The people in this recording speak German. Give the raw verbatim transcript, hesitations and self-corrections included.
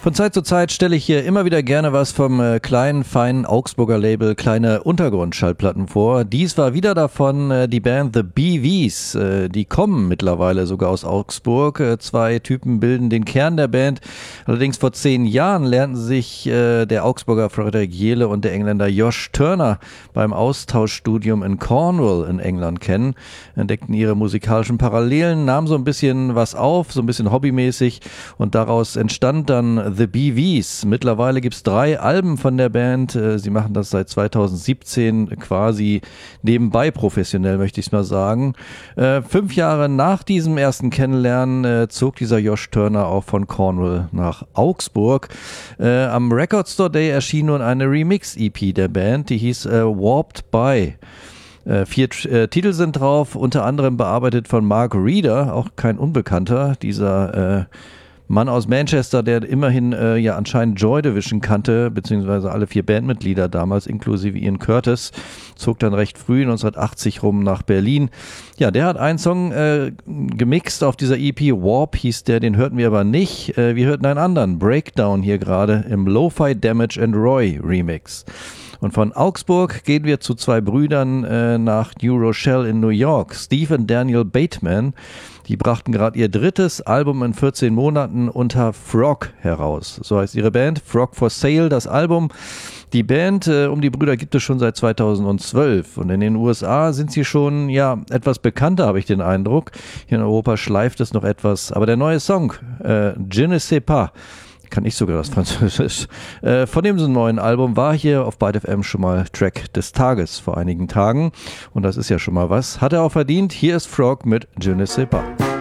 Von Zeit zu Zeit stelle ich hier immer wieder gerne was vom äh, kleinen, feinen Augsburger Label Kleine Untergrundschallplatten vor. Dies war wieder davon äh, die Band The B Vs. Äh, die kommen mittlerweile sogar aus Augsburg. Äh, zwei Typen bilden den Kern der Band. Allerdings vor zehn Jahren lernten sich äh, der Augsburger Frederik Jehle und der Engländer Josh Turner beim Austauschstudium in Cornwall in England kennen, entdeckten ihre musikalischen Parallelen, nahmen so ein bisschen was auf, so ein bisschen hobbymäßig, und daraus entstand dann The B Vs. Mittlerweile gibt es drei Alben von der Band. Sie machen das seit zweitausendsiebzehn quasi nebenbei professionell, möchte ich mal sagen. Äh, fünf Jahre nach diesem ersten Kennenlernen äh, zog dieser Josh Turner auch von Cornwall nach Augsburg. Äh, am Record Store Day erschien nun eine Remix-E P der Band, die hieß äh, Warped By. Äh, vier äh, Titel sind drauf, unter anderem bearbeitet von Mark Reeder, auch kein Unbekannter, dieser äh, Mann aus Manchester, der immerhin äh, ja anscheinend Joy Division kannte, beziehungsweise alle vier Bandmitglieder damals, inklusive Ian Curtis, zog dann recht früh neunzehnhundertachtzig rum nach Berlin. Ja, der hat einen Song äh, gemixt auf dieser E P, Warp hieß der, den hörten wir aber nicht. Äh, wir hörten einen anderen, Breakdown, hier gerade im Lo-Fi Damage and Roy Remix. Und von Augsburg gehen wir zu zwei Brüdern äh, nach New Rochelle in New York, Steve und Daniel Bateman. Die brachten gerade ihr drittes Album in vierzehn Monaten unter Frog heraus. So heißt ihre Band, Frog for Sale, das Album. Die Band äh, um die Brüder gibt es schon seit zweitausendzwölf und in den U S A sind sie schon ja etwas bekannter, habe ich den Eindruck. Hier in Europa schleift es noch etwas, aber der neue Song, äh, Je ne sais pas, kann ich sogar das Französisch, äh, von dem so neuen Album war hier auf Byte F M schon mal Track des Tages vor einigen Tagen. Und das ist ja schon mal was. Hat er auch verdient. Hier ist Frog mit Je ne sais pas.